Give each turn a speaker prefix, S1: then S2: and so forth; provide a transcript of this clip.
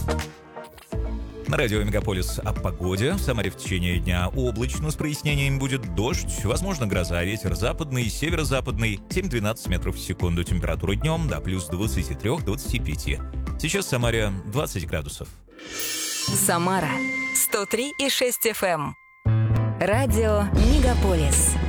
S1: На радио «Мегаполис» о погоде. В Самаре в течение дня облачно, с прояснениями будет дождь. Возможно, гроза, ветер западный, северо-западный. 7-12 метров в секунду. Температура днем до плюс 23-25. Сейчас в Самаре 20 градусов.
S2: Самара 103,6 FM. Радио «Мегаполис».